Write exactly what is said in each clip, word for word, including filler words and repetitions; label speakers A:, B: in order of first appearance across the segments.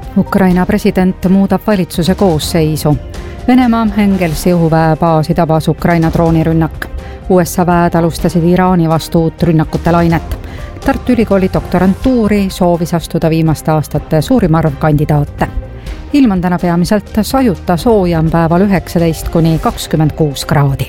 A: Ukraina president muudab valitsuse koosseisu. Venemaa Engelsi õhuväebaasi tabas Ukraina droonirünnak. U S A väed alustasid Iraani vastu uut rünnakute lainet. Tartu Ülikooli doktorantuuri soovis astuda viimaste aastate suurim arv kandidaate. Ilm on täna peamiselt sajuta, soojam päeval üheksateist kuni kakskümmend kuus kraadi.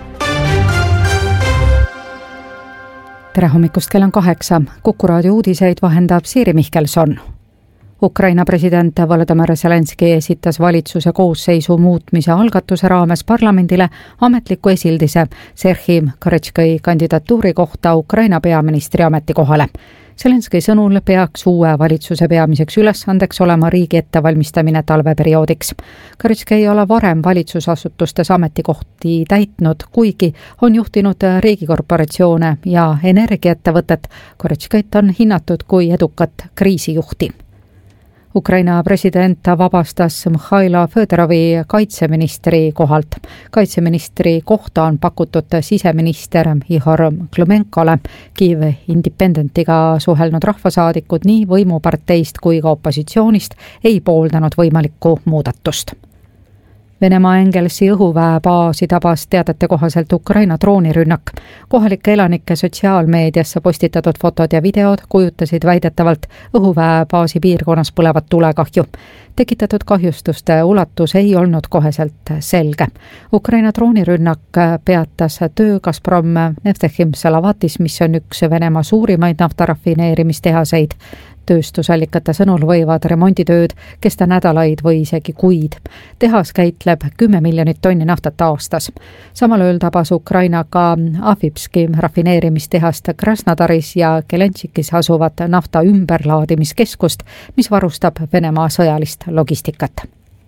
A: Tere hommikust, kell on kaheksa. Kuku raadio uudiseid vahendab Siiri Mihkelson. Ukraina president Volodymyr Zelenski esitas valitsuse koosseisu muutmise algatuse raames parlamendile ametliku esildise Serhii Karetškai kandidatuuri kohta Ukraina peaministri ametikohale. Zelenski sõnul peaks uue valitsuse peamiseks ülesandeks olema riigi ettevalmistamine talveperioodiks. Karetškai ei ole varem valitsusasutustes ametikohti täitnud, kuigi on juhtinud riigikorporatsioone ja energiaettevõtet. Karetškait on hinnatud kui edukat kriisijuhti. Ukraina president vabastas Mihhailo Fõdorovi kaitseministri kohalt. Kaitseministri kohta on pakutud siseminister Ihor Klumenkole. Kiev Independentiga suhelnud rahvasaadikud nii võimuparteist kui ka opositsioonist ei pooldanud võimalikku muudatust. Venemaa Engelsi õhuväebaasi tabas teadete kohaselt Ukraina droonirünnak. Kohalike elanike sotsiaalmeediasse postitatud fotod ja videod kujutasid väidetavalt õhuväebaasi piirkonnas põlevat tulekahju. Tekitatud kahjustuste ulatus ei olnud koheselt selge. Ukraina droonirünnak peatas töö Gazprom Neftechim Salavatis, mis on üks Venemaa suurimaid naftarafineerimistehaseid. Tööstusallikate sõnul võivad remonditööd kesta nädalaid või isegi kuid. Tehas käitleb kümme miljonit tonni naftat aastas. Samal ööl tabas Ukraina ka Afipski rafineerimistehast Krasnodaris ja Kelenčikis asuvat nafta ümberlaadimiskeskust, mis varustab Venemaa sõjalist logistikat.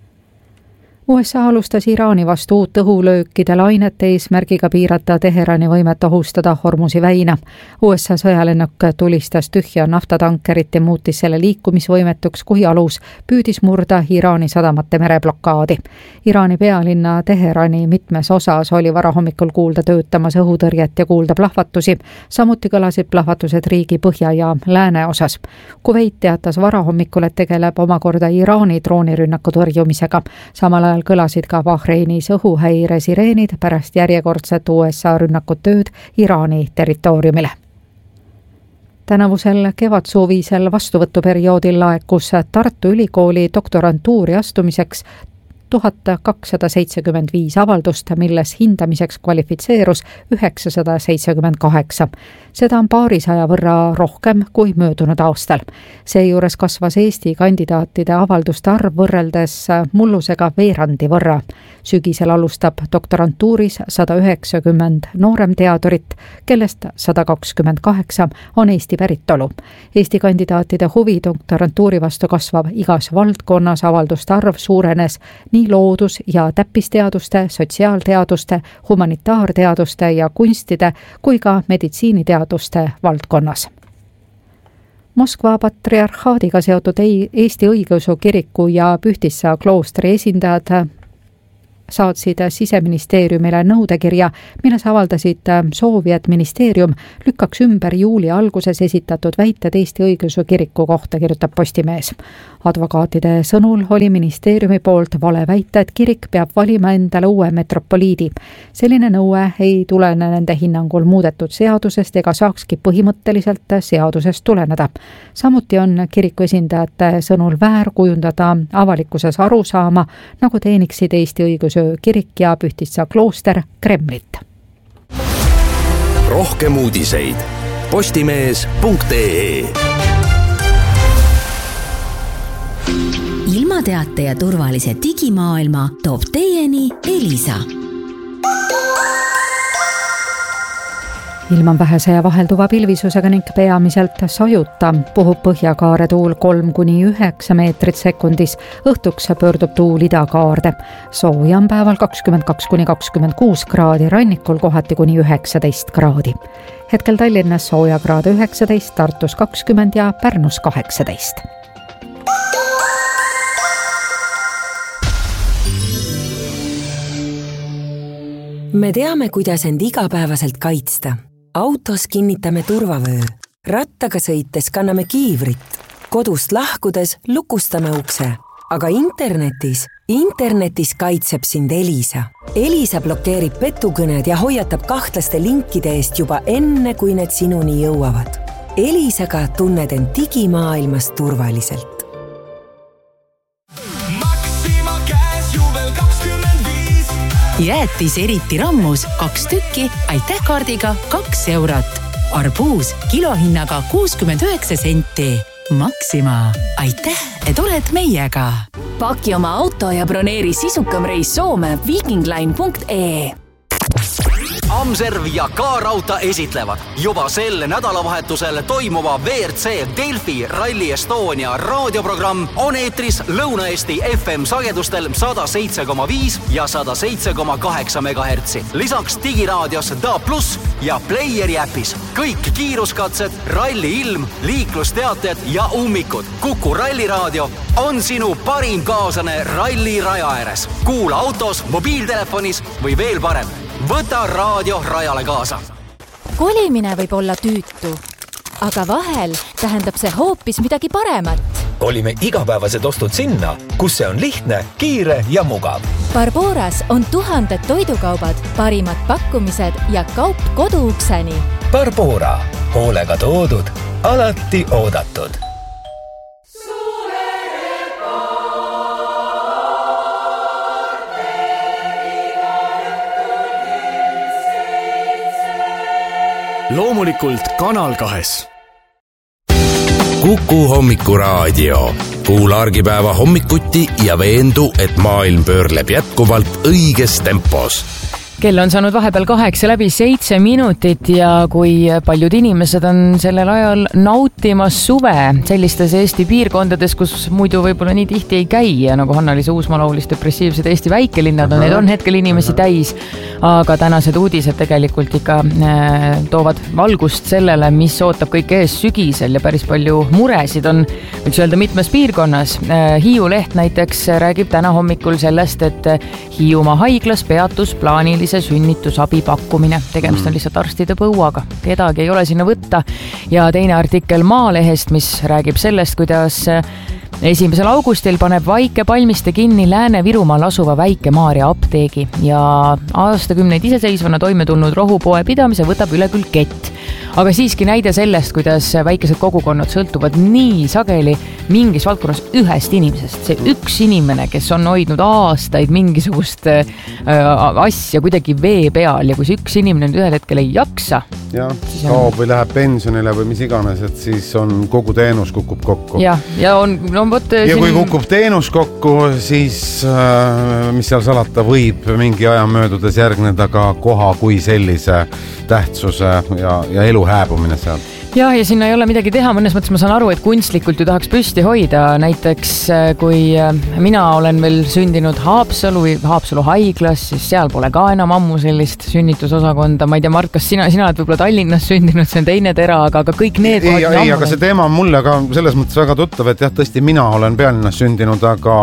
A: U S A alustas Iraani vastu uut õhulöökide lainet eesmärgiga piirata Teherani võimet ohustada Hormuzi väina. U S A sõjalennuk tulistas tühja naftatankerit ja muutis selle liikumisvõimetuks, kui alus püüdis murda Iraani sadamate mereblokaadi. Iraani pealinna Teherani mitmes osas oli varahommikul kuulda töötamas õhutõrjet ja kuulda plahvatusi. Samuti kõlasid plahvatused riigi põhja ja lääne osas. Kuveit teatas varahommikul, et tegeleb omakorda Iraani droonirünnaku tõrjumisega. Samal ajal kõlasid ka Bahreinis õhuhäire sireenid pärast järjekordset U S A rünnakut tööd Iraani territooriumile. Tänavusel kevadsuvisel vastuvõtuperioodil laekus Tartu Ülikooli doktorantuuri astumiseks tuhat kakssada seitsekümmend viis avaldust, milles hindamiseks kvalifitseerus üheksasada seitsekümmend kaheksa. Seda on paarisaja võrra rohkem kui möödunud aastal. Seejuures kasvas Eesti kandidaatide avalduste arv võrreldes mullusega veerandi võrra. Sügisel alustab doktorantuuris sada üheksakümmend nooremteadurit, kellest sada kakskümmend kaheksa on Eesti päritolu. Eesti kandidaatide huvi doktorantuuri vastu kasvab igas valdkonnas, avalduste arv suurenes nii loodus- ja täppisteaduste, sotsiaalteaduste, humanitaarteaduste ja kunstide kui ka meditsiiniteaduste valdkonnas. Moskva patriarhaadiga seotud Eesti Õigeusu Kiriku ja Pühtitsa kloostri esindajad saatsid Siseministeeriumile nõudekirja, milles avaldasid soovi, et ministeerium lükkaks ümber juuli alguses esitatud väited Eesti Õigeusu Kiriku kohta, kirjutab Postimees. Advokaatide sõnul oli ministeeriumi poolt vale väita, et kirik peab valima endale uue metropoliidi. Selline nõue ei tulene nende hinnangul muudetud seadusest ega saakski põhimõtteliselt seadusest tuleneda. Samuti on kiriku esindajate sõnul väär kujundada avalikkuses arusaama, nagu teeniksid Eesti Õigeusu Kirik ja Pühtitsa klooster Kremlit.
B: Rohkem uudiseid postimees punkt ee.
C: Ilmateate ja turvalise digimaailma toob teieni Elisa.
A: Ilm on vähese ja vahelduva pilvisusega ning peamiselt sajuta. Puhub põhjakaare tuul kolm kuni üheksa meetrit sekundis. Õhtuks pöördub tuul idakaarde. Sooja on päeval kakskümmend kaks kuni kakskümmend kuus kraadi, rannikul kohati kuni üheksateist kraadi. Hetkel Tallinnas sooja kraade üheksateist, Tartus kakskümmend ja Pärnus kaheksateist.
D: Me teame, kuidas end igapäevaselt kaitsta. Autos kinnitame turvavöö. Rattaga sõites kanname kiivrit. kodust lahkudes lukustame ukse. Aga internetis, internetis kaitseb sind Elisa. Elisa blokeerib petukõned ja hoiatab kahtlaste linkide eest juba enne, kui need sinuni jõuavad. Elisaga tunned end digimaailmas turvaliselt.
E: Maxima käes juubel kakskümmend viis.
C: Jäätis eriti rammus kaks tükki, aitäh kaardiga kaks eurot. Arbuus kilohinnaga kuuskümmend üheksa senti. Maxima, aitäh, et oled meiega.
F: Paki oma auto ja broneeri sisukam reis Soome vikingline punkt ee.
G: Amserv ja K-Rauta esitlevad juba sel nädalavahetusel toimuva V R C Delfi Rally Estonia raadioprogramm on eetris Lõuna-Eesti F M sagedustel sada seitse koma viis ja sada seitse koma kaheksa megahertsi. Lisaks digiraadios D A plus ja Playeri äpis. Kõik kiiruskatsed, ralli ilm, liiklusteated ja ummikud. Kuku ralliraadio on sinu parim kaaslane ralli raja ääres. Kuula autos, mobiiltelefonis või veel parem. Võta raadio rajale kaasa.
F: Kolimine võib olla tüütu, aga vahel tähendab see hoopis midagi paremat.
H: Kolime igapäevased ostud sinna, kus see on lihtne, kiire ja mugav.
F: Barboras on tuhanded toidukaubad, parimad pakkumised ja kaup koduukseni.
H: Barbora, hoolega toodud, alati oodatud.
B: Loomulikult Kanal kahes.
I: Kuku hommikuraadio. Kuula argipäeva hommikuti ja veendu, et maailm pöörleb jätkuvalt õiges tempos.
A: Kell on saanud vahepeal kaheksa läbi seitse minutit ja kui paljud inimesed on sellel ajal nautimas suve sellistes Eesti piirkondades, kus muidu võib-olla nii tihti ei käi ja nagu Hanna-Liisa Uusmaa laulis, depressiivsed Eesti väikelinnad on, need on hetkel inimesi täis, aga tänased uudised tegelikult ikka äh, toovad valgust sellele, mis ootab kõik ees sügisel ja päris palju muresid on, võiks öelda, mitmes piirkonnas. Äh, Hiiu Leht näiteks räägib täna hommikul sellest, et Hiiumaa haiglas peatus plaanilise sünnitusabi pakkumine. Tegemist on lihtsalt arstide põuaga. Kedagi ei ole sinna võtta. Ja teine artikkel Maalehest, mis räägib sellest, kuidas esimesel augustil paneb Vaike Palmiste kinni Lääne-Virumaal asuva Väike-Maarja apteegi ja aastakümneid iseseisvana toime tulnud rohupoe pidamise võtab üle küll kett. Aga siiski näide sellest, kuidas väikesed kogukonnad sõltuvad nii sageli mingis valdkonnas ühest inimesest. See üks inimene, kes on hoidnud aastaid mingisugust äh, asja kuidagi vee peal ja kui see üks inimene nüüd ühel hetkel ei jaksa,
J: ja, kaob või läheb pensionile või mis iganes, et siis on kogu teenus kukub kokku.
A: Ja, ja, on, no, võt,
J: ja
A: siin...
J: kui kukub teenus kokku, siis äh, mis seal salata võib mingi aja möödudes järgneda ka koha kui sellise tähtsuse ja, ja elu hääbumine seal.
A: Ja, ja sinna ei ole midagi teha, mõnes mõttes ma saan aru, et kunstlikult ju tahaks püsti hoida. Näiteks kui mina olen veel sündinud Haapsalu või Haapsalu haiglas, siis seal pole ka enam ammu sellist sünnitusosakonda. Ma ei tea, Mart, kas sina, sina oled võib-olla Tallinnas sündinud, see on teine tera, aga, aga kõik need...
J: Ei, ei aga see teema on mulle ka selles mõttes väga tuttav, et jah, tõesti mina olen pealinnas sündinud, aga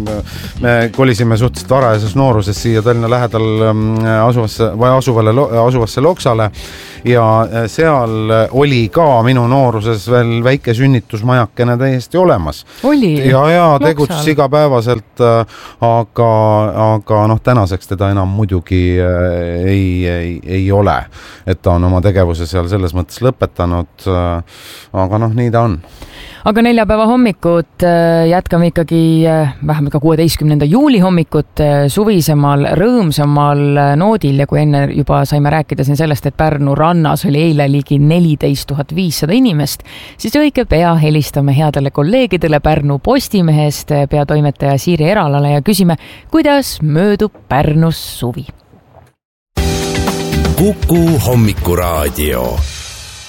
J: me kolisime suhteliselt varajases nooruses siia Tallinna lähedal asuvasse, või asuvale, asuvasse Loksale ja seal oli ka minu nooruses veel väike sünnitusmajakene täiesti olemas.
A: Oli?
J: Ja, ja tegutses igapäevaselt, aga, aga noh, tänaseks teda enam muidugi ei, ei, ei ole. Et ta on oma tegevuse seal selles mõttes lõpetanud, aga noh, nii ta on.
A: Aga neljapäeva hommikut jätkame ikkagi vähemalt ka kuueteistkümnenda juuli hommikut suvisemal, rõõmsamal noodil ja kui enne juba saime rääkida siin sellest, et Pärnu rannas oli eile ligi neliteist tuhat viissada inimest, siis õige pea helistame headele kolleegidele Pärnu Postimehest peatoimetaja Siiri Eralale ja küsime, kuidas möödub Pärnus suvi.
I: Kuku hommikuraadio.